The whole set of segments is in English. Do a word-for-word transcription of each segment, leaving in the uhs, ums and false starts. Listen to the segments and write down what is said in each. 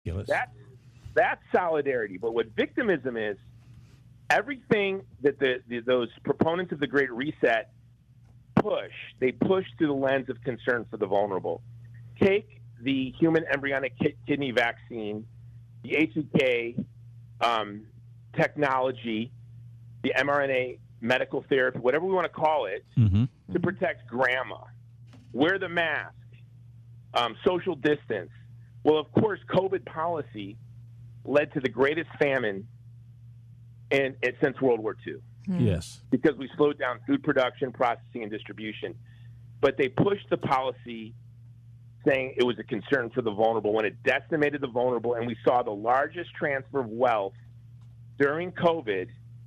That's, that's solidarity. But what victimism is, everything that the, the those proponents of the Great Reset push, they push through the lens of concern for the vulnerable. Take the human embryonic ki- kidney vaccine, the H E K um, technology, the mRNA medical therapy, whatever we want to call it, mm-hmm. to protect grandma. Wear the mask, um, social distance. Well, of course, COVID policy led to the greatest famine in, in, since World War Two. Hmm. Yes. Because we slowed down food production, processing, and distribution. But they pushed the policy saying it was a concern for the vulnerable when it decimated the vulnerable, and we saw the largest transfer of wealth during COVID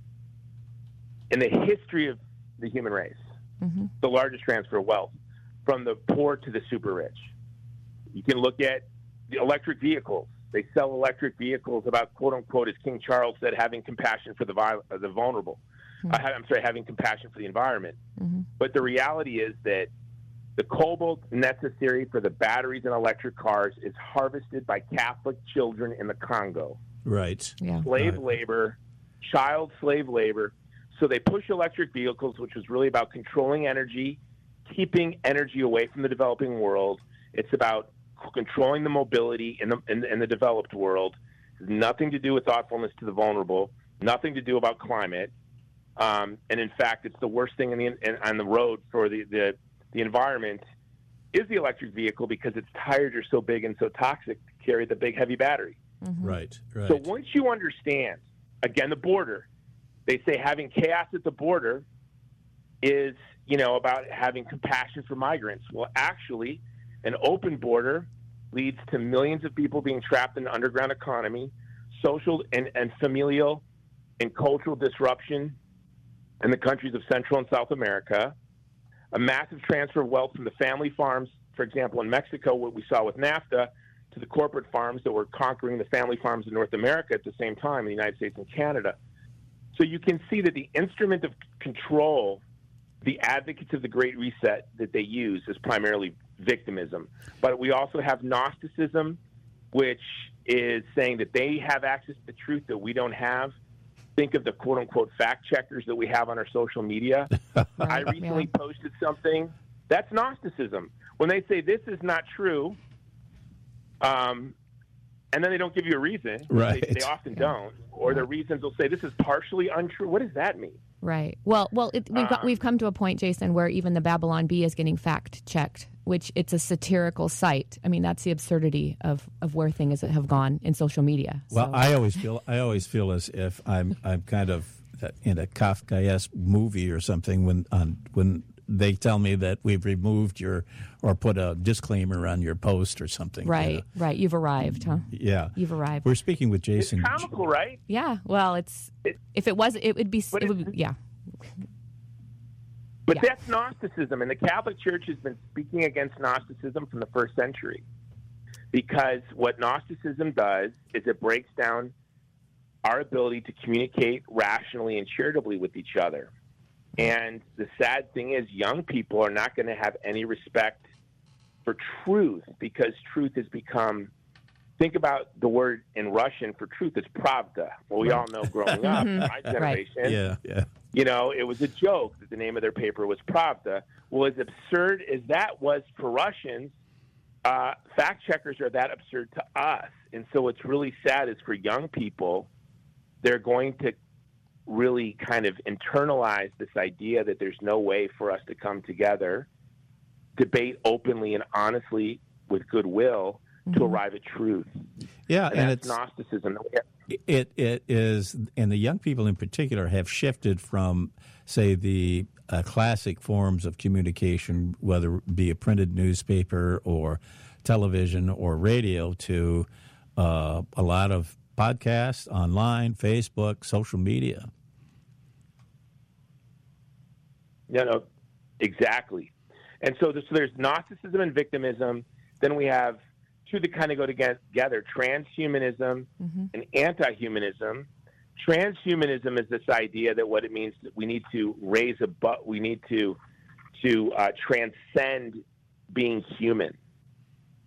in the history of the human race. Mm-hmm. The largest transfer of wealth from the poor to the super rich. You can look at the electric vehicles. They sell electric vehicles about, quote unquote, as King Charles said, having compassion for the vi- uh, the vulnerable. Mm-hmm. Uh, I'm sorry, having compassion for the environment. Mm-hmm. But the reality is that the cobalt necessary for the batteries in electric cars is harvested by Catholic children in the Congo. Right. Yeah. Slave right. labor, child slave labor. So they push electric vehicles, which was really about controlling energy, keeping energy away from the developing world. It's about controlling the mobility in the, in, in the developed world. It has nothing to do with thoughtfulness to the vulnerable, nothing to do about climate. Um, and in fact, it's the worst thing in the, in, on the road for the, the, the environment is the electric vehicle because its tires are so big and so toxic to carry the big, heavy battery. Mm-hmm. Right, right. So once you understand, again, the border, they say having chaos at the border is, you know, about having compassion for migrants. Well, actually, an open border leads to millions of people being trapped in the underground economy, social and, and familial and cultural disruption in the countries of Central and South America, a massive transfer of wealth from the family farms, for example, in Mexico, what we saw with NAFTA, to the corporate farms that were conquering the family farms in North America at the same time in the United States and Canada. So you can see that the instrument of control, the advocates of the Great Reset that they use is primarily victimism. But we also have Gnosticism, which is saying that they have access to truth that we don't have. Think of the quote-unquote fact checkers that we have on our social media. Right, I recently yeah. posted something. That's Gnosticism. When they say this is not true, um, and then they don't give you a reason. Right. They, they often Yeah. don't. Or their reasons will say this is partially untrue. What does that mean? Right. Well, well, it, we've got, Um, we've come to a point, Jason, where even the Babylon Bee is getting fact checked, which it's a satirical site. I mean, that's the absurdity of, of where things have gone in social media. Well, So- I always feel I always feel as if I'm I'm kind of in a Kafkaesque movie or something when on when they tell me that we've removed your or put a disclaimer on your post or something. right, you know. right. You've arrived, huh? Yeah. You've arrived. We're speaking with It's Jason. comical, right? Yeah. Well, it's It- if it was, it would be. But It it- would be yeah. But Yeah. that's Gnosticism, and the Catholic Church has been speaking against Gnosticism from the first century. Because what Gnosticism does is it breaks down our ability to communicate rationally and charitably with each other. And the sad thing is young people are not going to have any respect for truth because truth has become, think about the word in Russian for truth, it's pravda. Well, we all know growing up, my generation, Yeah, yeah. you know, it was a joke that the name of their paper was Pravda. Well, as absurd as that was for Russians, uh, fact checkers are that absurd to us. And so what's really sad is for young people, they're going to really kind of internalize this idea that there's no way for us to come together, debate openly and honestly with goodwill Mm-hmm. to arrive at truth. Yeah, And, and that's it's Gnosticism. It it is, and the young people in particular have shifted from, say, the uh, classic forms of communication, whether it be a printed newspaper or television or radio, to uh, a lot of podcasts, online, Facebook, social media. No, no, exactly. And so, this, so there's Gnosticism and victimism. Then we have two that kind of go together, transhumanism Mm-hmm. and anti-humanism. Transhumanism is this idea that what it means that we need to raise a but we need to to uh, transcend being human.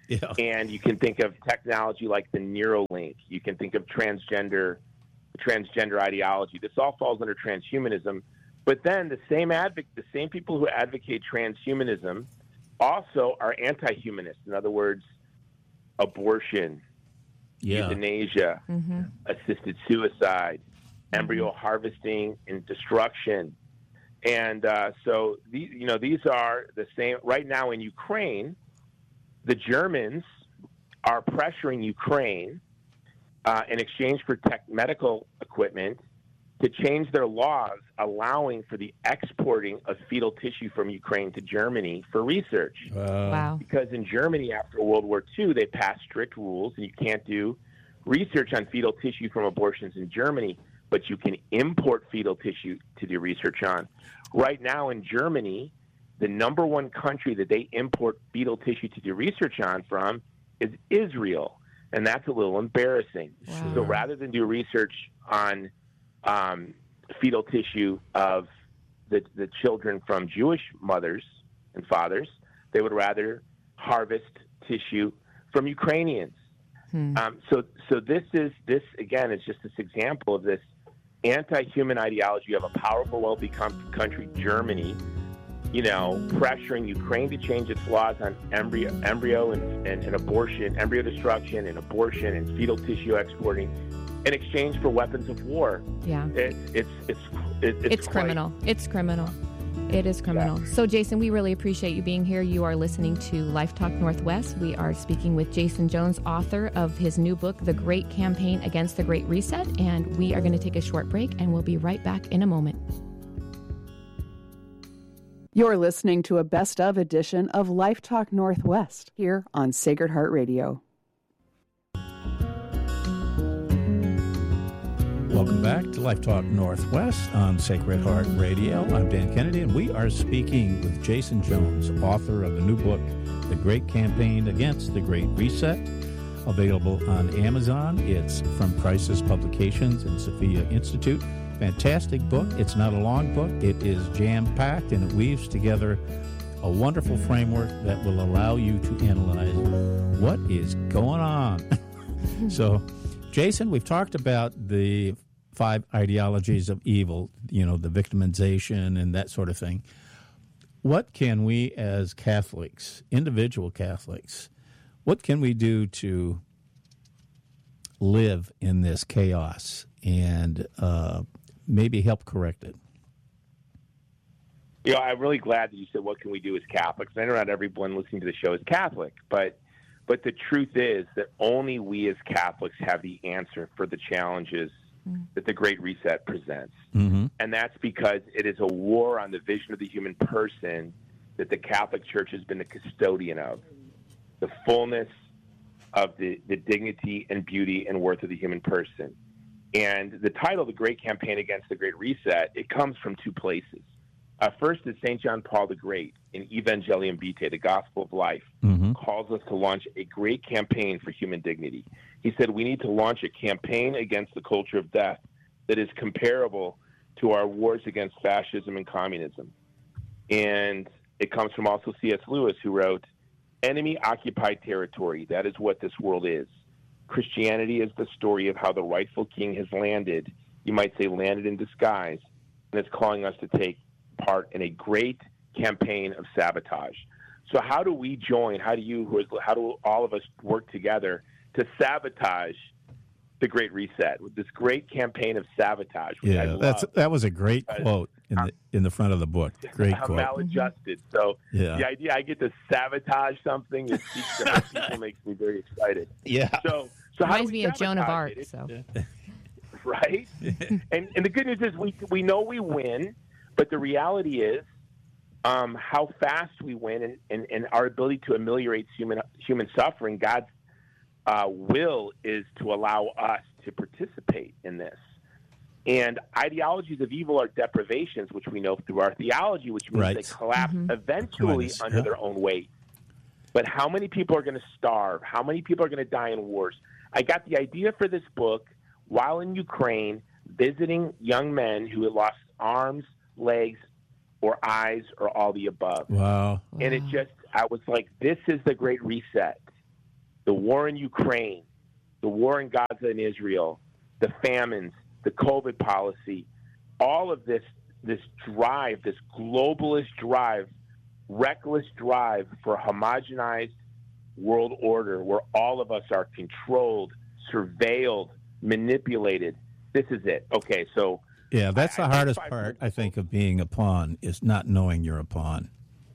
Yeah. And you can think of technology like the Neuralink. You can think of transgender transgender ideology. This all falls under transhumanism. But then the same advoc- the same people who advocate transhumanism also are anti-humanist. In other words, abortion, Yeah. euthanasia, Mm-hmm. assisted suicide, embryo harvesting and destruction. And uh, so, these, you know, these are the same. Right now in Ukraine, the Germans are pressuring Ukraine uh, in exchange for tech medical equipment to change their laws, allowing for the exporting of fetal tissue from Ukraine to Germany for research. Wow. Wow. Because in Germany, after World War Two, they passed strict rules, and you can't do research on fetal tissue from abortions in Germany, but you can import fetal tissue to do research on. Right now in Germany, the number one country that they import fetal tissue to do research on from is Israel, and that's a little embarrassing. Wow. So rather than do research on um, fetal tissue of the, the children from Jewish mothers and fathers, they would rather harvest tissue from Ukrainians. Hmm. Um, so, so this is this again is just this example of this anti-human ideology. You have a powerful, wealthy com- country, Germany, you know, pressuring Ukraine to change its laws on embryo, embryo and, and, and abortion, embryo destruction and abortion and fetal tissue exporting in exchange for weapons of war. Yeah. It, it's it's it, it's, It's quite- criminal. It's criminal. It is criminal. So, Jason, we really appreciate you being here. You are listening to Life Talk Northwest. We are speaking with Jason Jones, author of his new book, The Great Campaign Against the Great Reset. And we are going to take a short break, and we'll be right back in a moment. You're listening to a best-of edition of Life Talk Northwest here on Sacred Heart Radio. Welcome back to Life Talk Northwest on Sacred Heart Radio. I'm Dan Kennedy, and we are speaking with Jason Jones, author of the new book, The Great Campaign Against the Great Reset, available on Amazon. It's from Crisis Publications and Sophia Institute. Fantastic book. It's not a long book. It is jam-packed, and it weaves together a wonderful framework that will allow you to analyze what is going on. So, Jason, we've talked about the five ideologies of evil, you know, the victimization and that sort of thing. What can we as Catholics, individual Catholics, what can we do to live in this chaos and uh, maybe help correct it? You know, I'm really glad that you said, what can we do as Catholics? I know not everyone listening to the show is Catholic, but but the truth is that only we as Catholics have the answer for the challenges mm. that the Great Reset presents. Mm-hmm. And that's because it is a war on the vision of the human person that the Catholic Church has been the custodian of, the fullness of the, the dignity and beauty and worth of the human person. And the title, The Great Campaign Against the Great Reset, it comes from two places. Uh, first is Saint John Paul the Great in Evangelium Vitae, the Gospel of Life, mm-hmm. calls us to launch a great campaign for human dignity. He said we need to launch a campaign against the culture of death that is comparable to our wars against fascism and communism. And it comes from also C S Lewis, who wrote, enemy-occupied territory, that is what this world is. Christianity is the story of how the rightful king has landed, you might say landed in disguise, and it's calling us to take part in a great campaign of sabotage. So how do we join? How do you, how do all of us work together to sabotage the Great Reset with this great campaign of sabotage? Which yeah, I love. that's that was a great quote in the in the front of the book. Great I'm quote. maladjusted, so yeah. the idea I get to sabotage something that speaks to other people makes me very excited. Yeah. So, so how do Reminds we me of Joan of sabotage Arc. it? So, Right? and and the good news is we we know we win, but the reality is um, how fast we win and, and, and our ability to ameliorate human human suffering. God's uh, will is to allow us to participate in this. And ideologies of evil are deprivations, which we know through our theology, which means right. they collapse mm-hmm. eventually Minus, under yeah. their own weight. But how many people are going to starve? How many people are going to die in wars? I got the idea for this book while in Ukraine, visiting young men who had lost arms, legs, or eyes, or all the above. Wow. And it just, I was like, this is the Great Reset. the war in Ukraine, the war in Gaza and Israel, the famines, the COVID policy, all of this, this drive, this globalist drive, reckless drive for a homogenized world order where all of us are controlled, surveilled, manipulated. This is it. Okay, so... Yeah, that's I, the I hardest think part, I think, of being a pawn, is not knowing you're a pawn.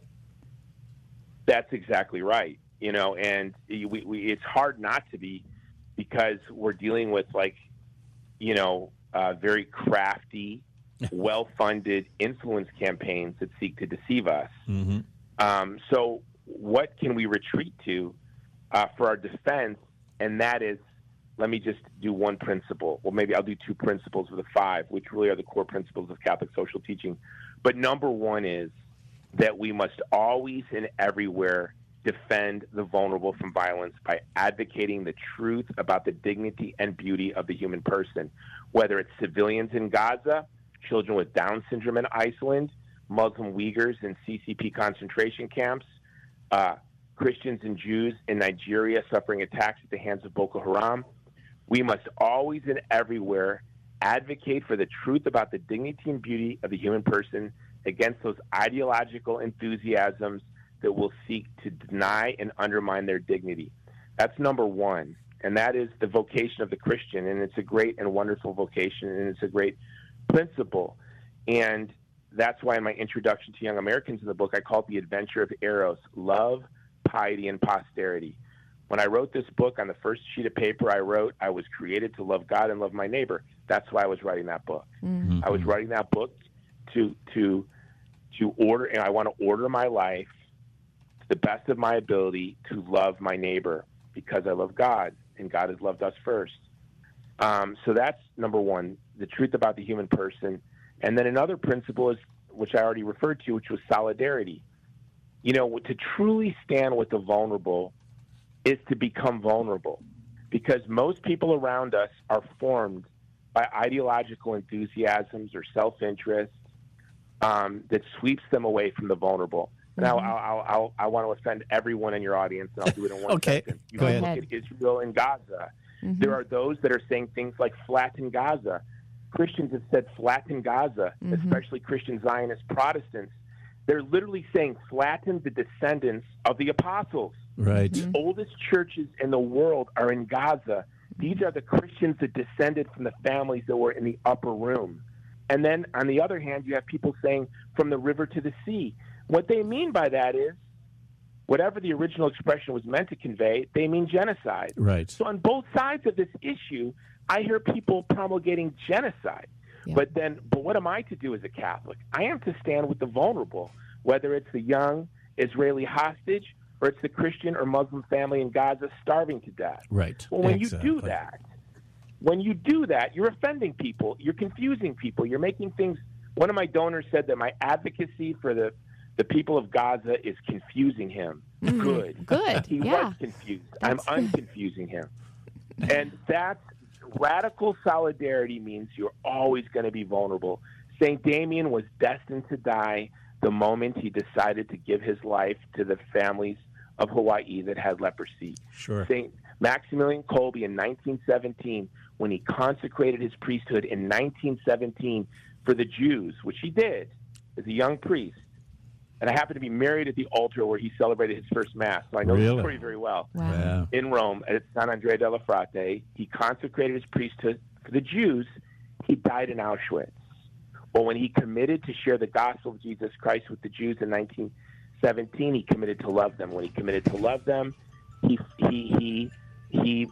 That's exactly right. You know, and we, we, it's hard not to be, because we're dealing with, like, you know, uh, very crafty, well-funded influence campaigns that seek to deceive us. Mm-hmm. Um, so what can we retreat to uh, for our defense? And that is, let me just do one principle. Well, maybe I'll do two principles of the five, which really are the core principles of Catholic social teaching. But number one is that we must always and everywhere defend the vulnerable from violence by advocating the truth about the dignity and beauty of the human person, whether it's civilians in Gaza, children with Down syndrome in Iceland, Muslim Uyghurs in C C P concentration camps, uh, Christians and Jews in Nigeria suffering attacks at the hands of Boko Haram. We must always and everywhere advocate for the truth about the dignity and beauty of the human person against those ideological enthusiasms that will seek to deny and undermine their dignity. That's number one, and that is the vocation of the Christian, and it's a great and wonderful vocation, and it's a great principle. And that's why in my introduction to young Americans in the book, I call it the adventure of Eros, love, piety, and posterity. When I wrote this book, on the first sheet of paper I wrote, I was created to love God and love my neighbor. That's why I was writing that book. Mm-hmm. I was writing that book to to to order, and I want to order my life to the best of my ability to love my neighbor, because I love God, and God has loved us first. Um, so that's number one, the truth about the human person. And then another principle is, which I already referred to, which was solidarity. You know, to truly stand with the vulnerable is to become vulnerable, because most people around us are formed by ideological enthusiasms or self-interest um, that sweeps them away from the vulnerable. Mm-hmm. Now, I'll, I'll, I'll, I want to offend everyone in your audience, and I'll do it in one okay. second. You Go look ahead. at Israel and Gaza. Mm-hmm. There are those that are saying things like flatten Gaza. Christians have said flatten Gaza, mm-hmm. especially Christian Zionist Protestants. They're literally saying flatten the descendants of the apostles. Right. The oldest churches in the world are in Gaza. These are the Christians that descended from the families that were in the upper room. And then, on the other hand, you have people saying from the river to the sea. What they mean by that is, whatever the original expression was meant to convey, they mean genocide. Right. So on both sides of this issue, I hear people promulgating genocide. Yeah. But then, but what am I to do as a Catholic? I am to stand with the vulnerable, whether it's the young Israeli hostage or it's the Christian or Muslim family in Gaza starving to death. Right. Well, when exactly. you do that, when you do that, you're offending people. You're confusing people. You're making things. One of my donors said that my advocacy for the, the people of Gaza is confusing him. Mm, good. Good. He yeah. was confused. That's... I'm unconfusing him. And that's radical solidarity means you're always going to be vulnerable. Saint Damien was destined to die the moment he decided to give his life to the families of Hawaii that had leprosy. Sure. Saint Maximilian Kolbe in nineteen seventeen, when he consecrated his priesthood in nineteen seventeen for the Jews, which he did as a young priest. And I happened to be married at the altar where he celebrated his first Mass, so I know Really? the story very well. Wow. Yeah. In Rome, at San Andrea della Frate, he consecrated his priesthood for the Jews. He died in Auschwitz. Well, when he committed to share the gospel of Jesus Christ with the Jews in nineteen seventeen, he committed to love them. When he committed to love them, he he he he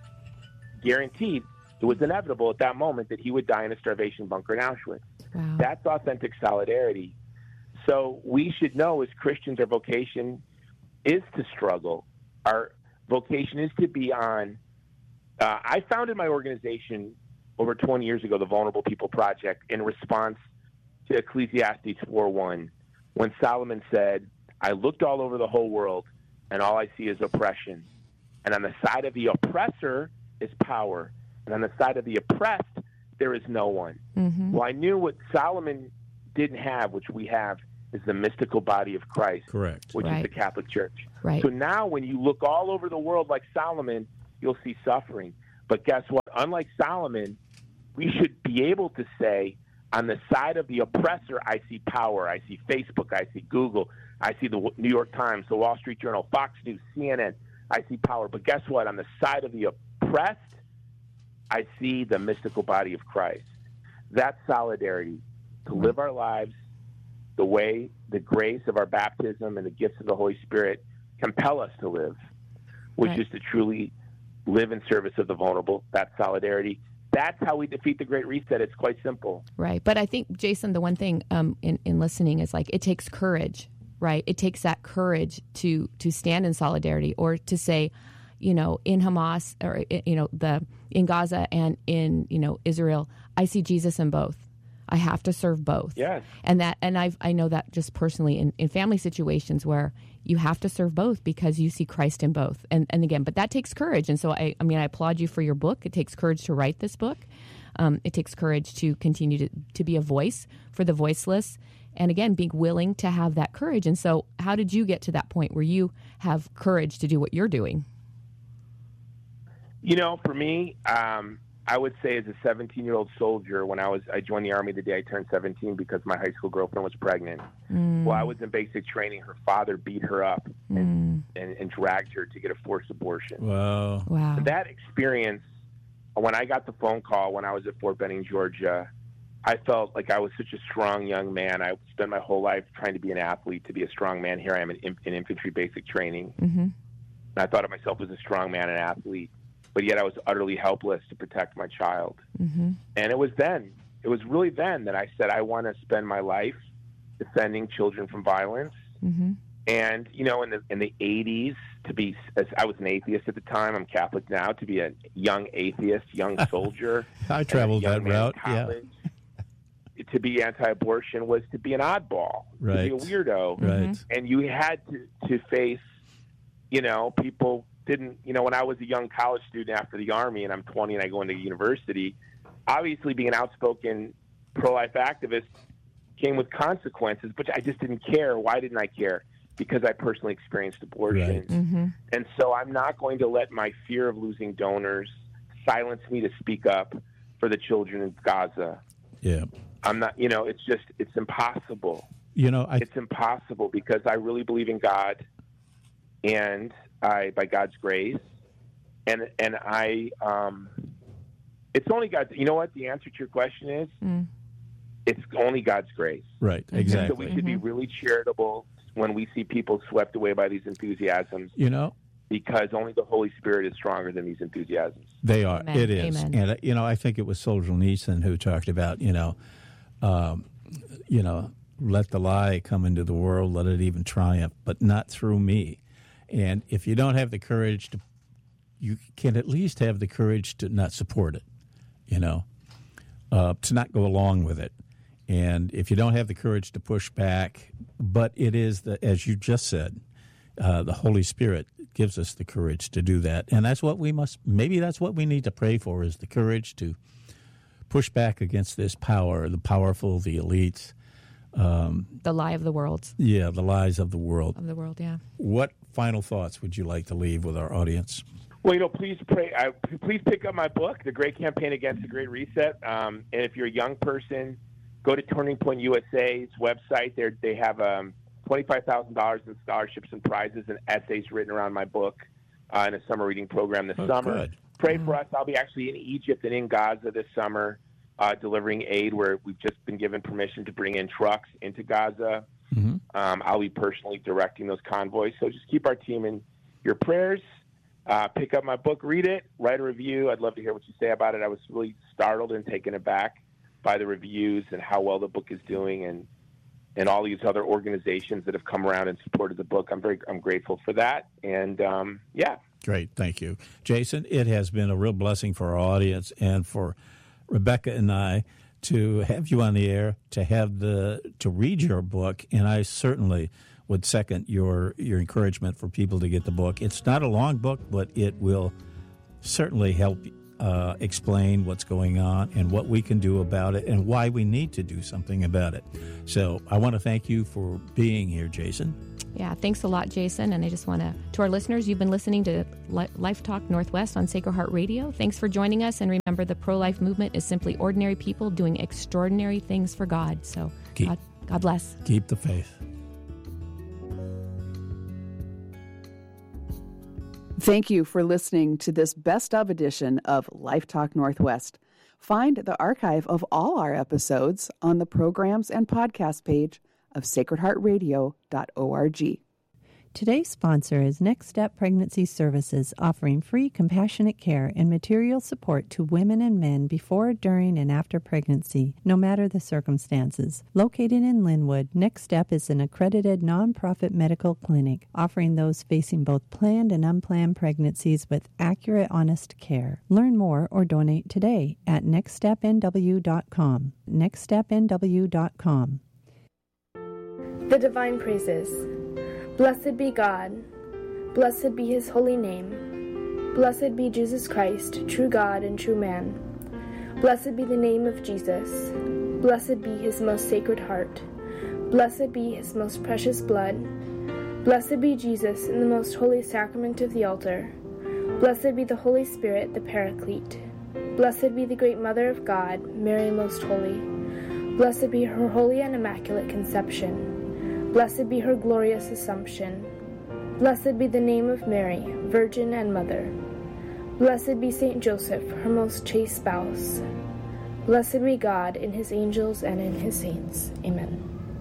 guaranteed it was inevitable at that moment that he would die in a starvation bunker in Auschwitz. Wow. That's authentic solidarity. So we should know as Christians our vocation is to struggle. Our vocation is to be on. Uh, I founded my organization over twenty years ago, the Vulnerable People Project, in response to Ecclesiastes four one, when Solomon said, I looked all over the whole world, and all I see is oppression. And on the side of the oppressor is power. And on the side of the oppressed, there is no one. Mm-hmm. Well, I knew what Solomon didn't have, which we have, is the mystical body of Christ, Correct. which Right. is the Catholic Church. Right. So now when you look all over the world like Solomon, you'll see suffering. But guess what? Unlike Solomon, we should be able to say, on the side of the oppressor, I see power. I see Facebook. I see Google. I see the New York Times, the Wall Street Journal, Fox News, C N N. I see power. But guess what? On the side of the oppressed, I see the mystical body of Christ. That's solidarity, to live our lives the way the grace of our baptism and the gifts of the Holy Spirit compel us to live, which Right. is to truly live in service of the vulnerable. That's solidarity. That's how we defeat the Great Reset. It's quite simple. Right. But I think, Jason, the one thing um, in, in listening is like it takes courage, right? It takes that courage to to stand in solidarity, or to say, you know, in Hamas, or, you know, the in Gaza and in, you know, Israel, I see Jesus in both. I have to serve both. Yes. And that, and I I know that just personally in, in family situations where you have to serve both because you see Christ in both. And and again, but that takes courage. And so I I mean I applaud you for your book. It takes courage to write this book. Um, it takes courage to continue to, to be a voice for the voiceless. And again, being willing to have that courage. And so how did you get to that point where you have courage to do what you're doing? You know, for me, um, I would say as a seventeen-year-old soldier, when I was I joined the Army the day I turned seventeen because my high school girlfriend was pregnant. Mm. While I was in basic training, her father beat her up and, Mm. and, and dragged her to get a forced abortion. Wow. Wow. That experience, when I got the phone call when I was at Fort Benning, Georgia, I felt like I was such a strong young man. I spent my whole life trying to be an athlete, to be a strong man. Here I am in, in infantry basic training. Mm-hmm. And I thought of myself as a strong man and athlete, but yet I was utterly helpless to protect my child. Mm-hmm. And it was then, it was really then that I said, I want to spend my life defending children from violence. Mm-hmm. And, you know, in the in the eighties, to be, as I was an atheist at the time, I'm Catholic now, to be a young atheist, young soldier. I traveled and a that young man in route, yeah. college, to be anti-abortion was to be an oddball, Right. to be a weirdo. Right. And you had to, to face, you know, people didn't, you know, when I was a young college student after the Army and I'm twenty and I go into university, obviously being an outspoken pro-life activist came with consequences, but I just didn't care. Why didn't I care? Because I personally experienced abortion. Right. Mm-hmm. And so I'm not going to let my fear of losing donors silence me to speak up for the children in Gaza. Yeah. I'm not, you know, it's just, it's impossible. You know, I It's impossible because I really believe in God, and I, by God's grace, and and I, um, it's only God. You know what the answer to your question is? Mm. It's only God's grace. right, So exactly. we should be really charitable when we see people swept away by these enthusiasms, You know, because only the Holy Spirit is stronger than these enthusiasms. they are. Amen. It is. Amen. And, uh, you know, I think it was Solzhenitsyn who talked about, you know, um, you know, let the lie come into the world, let it even triumph, but not through me. And if you don't have the courage to, you can at least have the courage to not support it, you know, uh, to not go along with it. And if you don't have the courage to push back, but it is, the, as you just said, uh, the Holy Spirit gives us the courage to do that. And that's what we must, maybe that's what we need to pray for, is the courage to push back against this power, the powerful, the elites. Um, The lie of the world. yeah, the lies of the world. Of the world, yeah. What final thoughts would you like to leave with our audience? Well, you know, please pray. I, please pick up my book, The Great Campaign Against the Great Reset. Um, and if you're a young person, go to Turning Point U S A's website. There, they have um, twenty-five thousand dollars in scholarships and prizes and essays written around my book uh, in a summer reading program this Oh, summer. good. Pray for us. I'll be actually in Egypt and in Gaza this summer uh, delivering aid, where we've just been given permission to bring in trucks into Gaza. Mm-hmm. Um, I'll be personally directing those convoys. So just keep our team in your prayers. Uh, pick up my book, read it, write a review. I'd love to hear what you say about it. I was really startled and taken aback by the reviews and how well the book is doing, and and all these other organizations that have come around and supported the book. I'm very I'm grateful for that. And um, yeah. Great, thank you. Jason, it has been a real blessing for our audience and for Rebecca and I to have you on the air, to have the to read your book, and I certainly would second your your encouragement for people to get the book. It's not a long book, but it will certainly help uh, explain what's going on and what we can do about it and why we need to do something about it. So I want to thank you for being here, Jason. Yeah, thanks a lot, Jason. And I just want to, to our listeners, you've been listening to Life Talk Northwest on Sacred Heart Radio. Thanks for joining us. And remember, the pro-life movement is simply ordinary people doing extraordinary things for God. So keep, God, God bless. Keep the faith. Thank you for listening to this best of edition of Life Talk Northwest. Find the archive of all our episodes on the programs and podcast page of sacred heart radio dot org. Today's sponsor is Next Step Pregnancy Services, offering free compassionate care and material support to women and men before, during, and after pregnancy, no matter the circumstances. Located in Linwood, Next Step is an accredited nonprofit medical clinic, offering those facing both planned and unplanned pregnancies with accurate, honest care. Learn more or donate today at next step n w dot com. next step n w dot com. The Divine Praises. Blessed be God. Blessed be His holy name. Blessed be Jesus Christ, true God and true man. Blessed be the name of Jesus. Blessed be His most sacred heart. Blessed be His most precious blood. Blessed be Jesus in the most holy sacrament of the altar. Blessed be the Holy Spirit, the Paraclete. Blessed be the great Mother of God, Mary most holy. Blessed be her holy and immaculate conception. Blessed be her glorious Assumption. Blessed be the name of Mary, Virgin and Mother. Blessed be Saint Joseph, her most chaste spouse. Blessed be God in His angels and in His saints. Amen.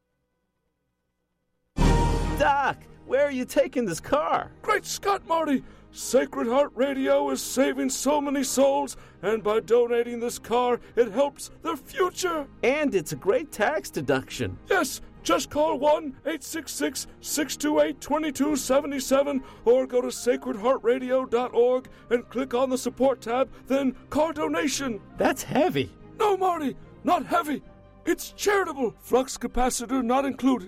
Doc, where are you taking this car? Great Scott, Marty! Sacred Heart Radio is saving so many souls, and by donating this car, it helps their future. And it's a great tax deduction. Yes. Just call one eight six six, six two eight, two two seven seven or go to sacred heart radio dot org and click on the support tab, then car donation. That's heavy. No, Marty, not heavy. It's charitable. Flux capacitor not included.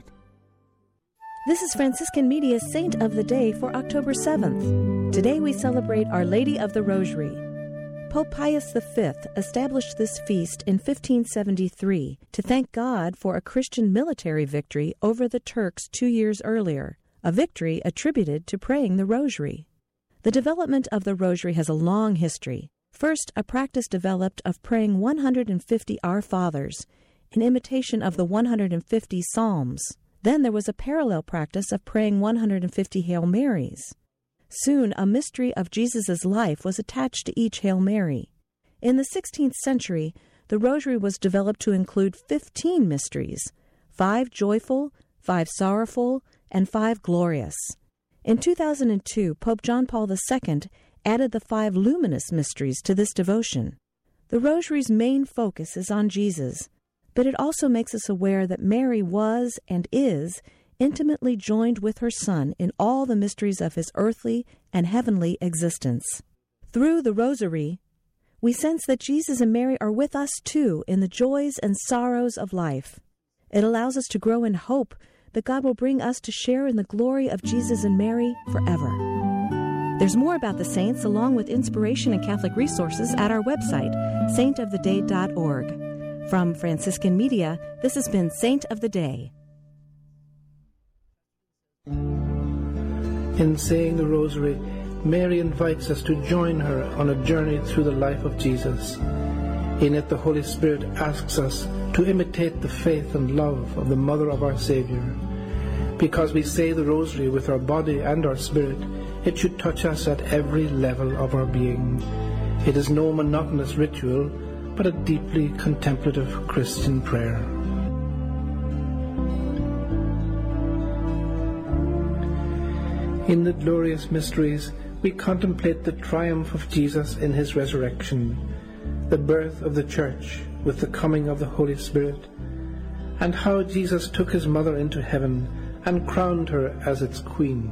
This is Franciscan Media's Saint of the Day for October seventh. Today we celebrate Our Lady of the Rosary. Pope Pius the Fifth established this feast in fifteen seventy-three to thank God for a Christian military victory over the Turks two years earlier, a victory attributed to praying the Rosary. The development of the Rosary has a long history. First, a practice developed of praying one hundred fifty Our Fathers, in imitation of the one hundred fifty Psalms. Then there was a parallel practice of praying one hundred fifty Hail Marys. Soon, a mystery of Jesus' life was attached to each Hail Mary. In the sixteenth century, the Rosary was developed to include fifteen mysteries, five joyful, five sorrowful, and five glorious. In two thousand two, Pope John Paul the Second added the five luminous mysteries to this devotion. The Rosary's main focus is on Jesus, but it also makes us aware that Mary was and is intimately joined with her Son in all the mysteries of His earthly and heavenly existence. Through the Rosary, we sense that Jesus and Mary are with us too in the joys and sorrows of life. It allows us to grow in hope that God will bring us to share in the glory of Jesus and Mary forever. There's more about the saints along with inspiration and Catholic resources at our website, saint of the day dot org. From Franciscan Media, this has been Saint of the Day. In saying the Rosary, Mary invites us to join her on a journey through the life of Jesus. In it, the Holy Spirit asks us to imitate the faith and love of the Mother of our Savior. Because we say the Rosary with our body and our spirit, it should touch us at every level of our being. It is no monotonous ritual, but a deeply contemplative Christian prayer. In the glorious mysteries, we contemplate the triumph of Jesus in His resurrection, the birth of the Church with the coming of the Holy Spirit, and how Jesus took His mother into heaven and crowned her as its queen.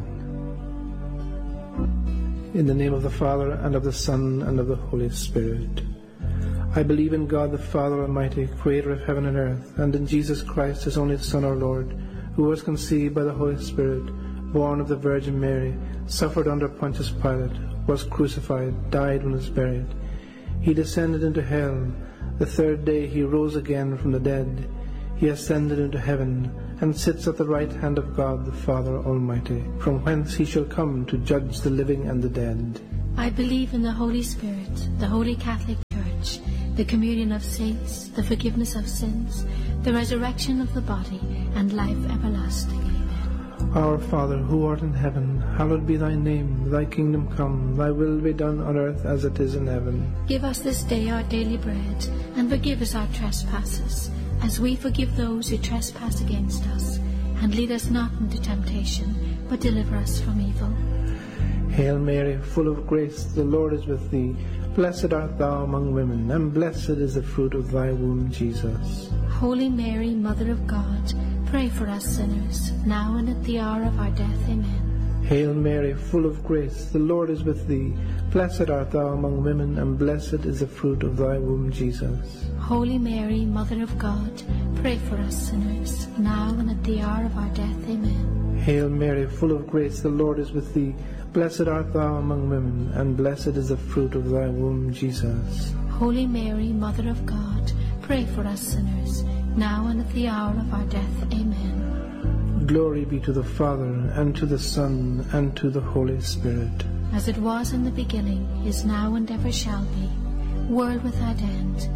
In the name of the Father, and of the Son, and of the Holy Spirit. I believe in God the Father Almighty, creator of heaven and earth, and in Jesus Christ, His only Son, our Lord, who was conceived by the Holy Spirit, born of the Virgin Mary, suffered under Pontius Pilate, was crucified, died, and was buried. He descended into hell. The third day he rose again from the dead. He ascended into heaven, and sits at the right hand of God the Father Almighty, from whence he shall come to judge the living and the dead. I believe in the Holy Spirit, the Holy Catholic Church, the communion of saints, the forgiveness of sins, the resurrection of the body, and life everlasting. Amen. Our Father, who art in heaven, hallowed be thy name. Thy kingdom come, thy will be done on earth as it is in heaven. Give us this day our daily bread, and forgive us our trespasses, as we forgive those who trespass against us. And lead us not into temptation, but deliver us from evil. Hail Mary, full of grace, the Lord is with thee. Blessed art thou among women, and blessed is the fruit of thy womb, Jesus. Holy Mary, Mother of God, pray for us sinners, now and at the hour of our death. Amen. Hail Mary, full of grace, the Lord is with thee. Blessed art thou among women, and blessed is the fruit of thy womb, Jesus. Holy Mary, Mother of God, pray for us sinners, now and at the hour of our death. Amen. Hail Mary, full of grace, the Lord is with thee. Blessed art thou among women, and blessed is the fruit of thy womb, Jesus. Holy Mary, Mother of God, pray for us sinners, now and at the hour of our death. Amen. Glory be to the Father, and to the Son, and to the Holy Spirit. As it was in the beginning, is now, and ever shall be, world without end.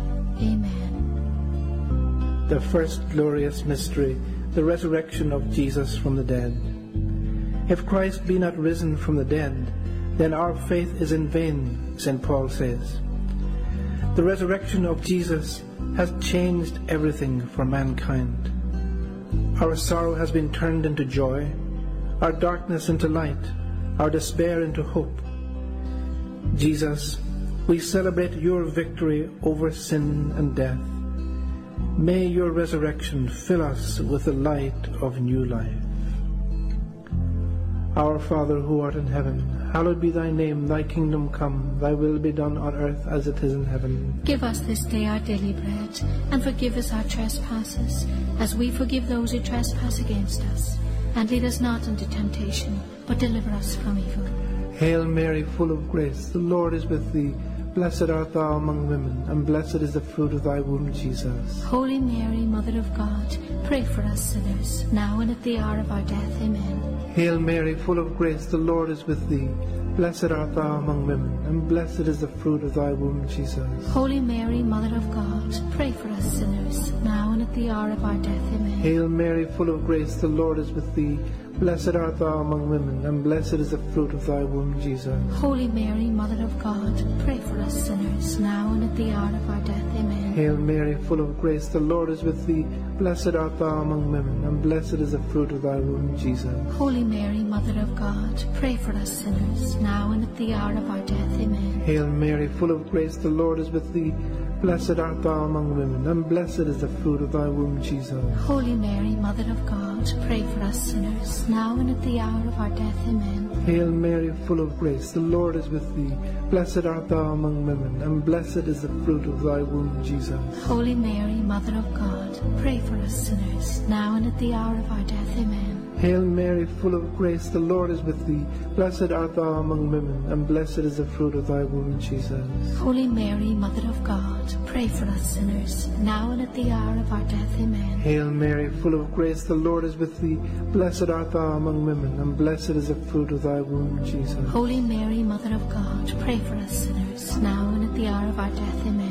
Amen. The first glorious mystery, the resurrection of Jesus from the dead. If Christ be not risen from the dead, then our faith is in vain, Saint Paul says. The resurrection of Jesus has changed everything for mankind. Our sorrow has been turned into joy, our darkness into light, our despair into hope. Jesus, we celebrate your victory over sin and death. May your resurrection fill us with the light of new life. Our Father, who art in heaven, hallowed be thy name. Thy kingdom come, thy will be done on earth as it is in heaven. Give us this day our daily bread, and forgive us our trespasses, as we forgive those who trespass against us. And lead us not into temptation, but deliver us from evil. Hail Mary, full of grace, the Lord is with thee. Blessed art thou among women, and blessed is the fruit of thy womb, Jesus. Holy Mary, Mother of God, pray for us sinners, now and at the hour of our death. Amen. Hail Mary, full of grace, the Lord is with thee. Blessed art thou among women, and blessed is the fruit of thy womb, Jesus. Holy Mary, Mother of God, pray for us sinners, now and at the hour of our death. Amen. Hail Mary, full of grace, the Lord is with thee. Blessed art thou among women, and blessed is the fruit of thy womb, Jesus. Holy Mary, Mother of God, pray for us sinners, now and at the hour of our death. Amen. Hail Mary, full of grace, the Lord is with thee. Blessed art thou among women, and blessed is the fruit of thy womb, Jesus. Holy Mary, Mother of God, pray for us sinners, now and at the hour of our death. Amen. Hail Mary, full of grace, the Lord is with thee. Blessed art thou among women, and blessed is the fruit of thy womb, Jesus. Holy Mary, Mother of God, pray for us sinners, now and at the hour of our death. Amen. Hail Mary, full of grace, the Lord is with thee. Blessed art thou among women, and blessed is the fruit of thy womb, Jesus. Holy Mary, Mother of God, pray for us sinners, now and at the hour of our death. Amen. Hail Mary, full of grace, the Lord is with thee. Blessed art thou among women, and blessed is the fruit of thy womb, Jesus. Holy Mary, Mother of God, pray for us sinners, now and at the hour of our death. Amen. Hail Mary, full of grace, the Lord is with thee. Blessed art thou among women, and blessed is the fruit of thy womb, Jesus. Holy Mary, Mother of God, pray for us sinners, now and at the hour of our death. Amen.